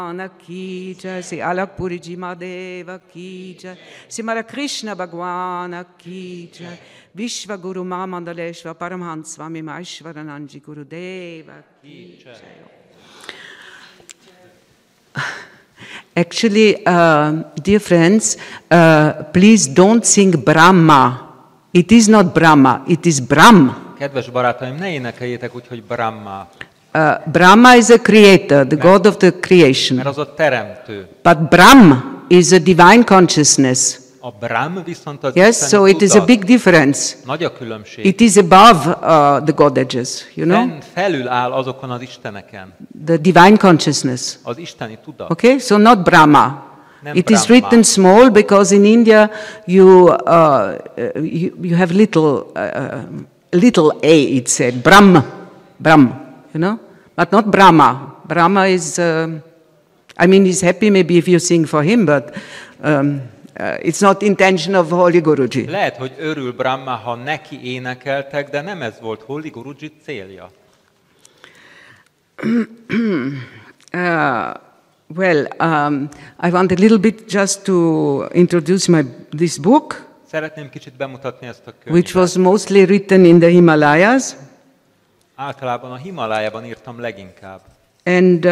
की जय, श्री अलकपुरी जी महादेव की जय, श्री कृष्ण भगवान की जय, विश्व गुरु महामंडलेश्वर परमहंस स्वामी महेश्वरानंद जी गुरुदेव की जय. Actually, dear friends, please don't sing Brahma. It is not Brahma, it is Brahm. Kedves barátaim, ne énekeljétek úgy, hogy Brahma. Brahma is a creator, the god of the creation. Mert az a teremtő. But Brahm is a divine consciousness. A Brahm viszont az Yes, so it is a big difference. Nagy a különbség. It is above the God edges, you know? Felül áll azokon az isteneken. The divine consciousness. Az isteni tudat. Okay, so not Brahma. Nem it Brahma. Is written small because in India you have little a, it said, Brahm, you know? But not Brahma. Brahma is, I mean, he's happy maybe if you sing for him, but it's not intention of Holy Guruji. Lehet, hogy örül Brahma, ha neki énekeltek, de nem ez volt Holy Guruji célja. Well, I want a little bit just to introduce this book. Szeretném kicsit bemutatni ezt a könyvet. Which was mostly written in the Himalayas. Általában a Himalájában írtam leginkább. And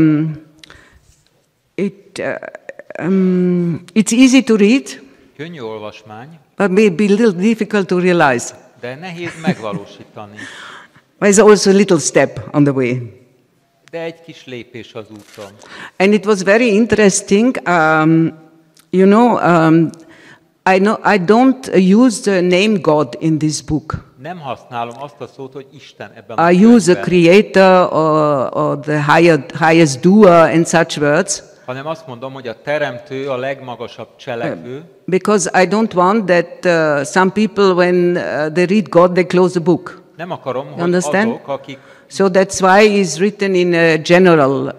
it's easy to read. Könnyű olvasmány. But maybe a little difficult to realize. De nehéz megvalósítani. There's also a little step on the way. De egy kis lépés az úton. And it was very interesting. You know, I don't use the name God in this book. Nem használom azt a szót, hogy Isten ebben a I use a creator or the highest doer and such words. Hanem azt mondom, hogy a teremtő, a legmagasabb cselekvő. Because I don't want that some people when they read God they close the book. Nem akarom, hogy azok, akik... So that's why it's written in a general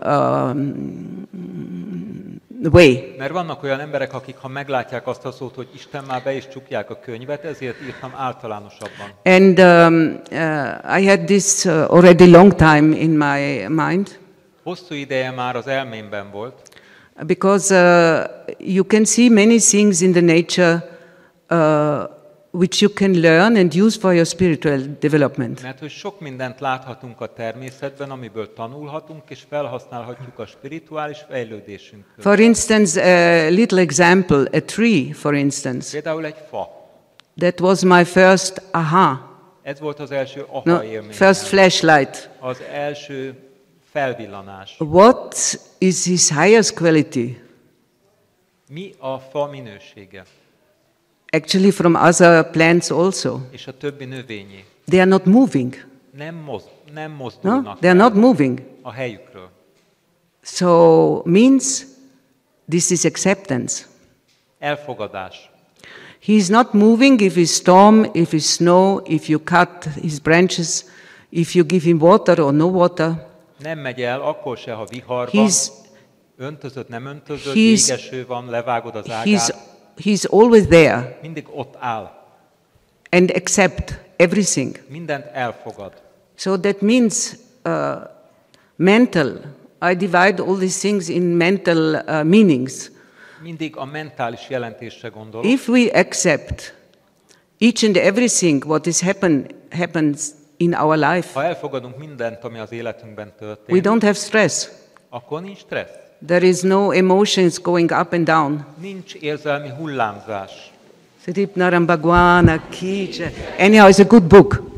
way. Mert vannak olyan emberek, akik ha meglátják azt a szót, hogy Isten már be is csukják a könyvet, ezért írtam általánosabban. And I had this already long time in my mind. Hosszú ideje már az elmémben volt. Because you can see many things in the nature which you can learn and use for your spiritual development. Mert hogy sok mindent láthatunk a természetben, amiből tanulhatunk és felhasználhatjuk a spirituális fejlődésünkön. For instance, a little example, a tree, for instance. Például egy fa. That was my first aha. Ez volt az első aha élmény. First flashlight. Az első felvillanás. What is his highest quality? Mi a fa minősége? Actually from other plants also. És a többi növényé. They are not moving. Nem mozdulnak. No? They are not moving. A helyükről. So means this is acceptance. Elfogadás. He is not moving if it's storm, if it's snow, if you cut his branches, if you give him water or no water. Nem megy el, akkor se, ha vihar van, öntözött, nem öntözött, jégeső van, levágod az ágát. He's always there. Mindig ott áll. And accept everything. Mindent elfogad. So that means mental. I divide all these things in mental meanings. Mindig a mentális jelentésre gondolok. If we accept each and everything what is happens in our life, ha elfogadunk mindent, ami az életünkben történik, we don't have stress. Akkor nincs stressz. There is no emotions going up and down. Nincs érzelmi hullámzás. Sri Naram Bhagwan ki jai. Anyhow, it's a good book.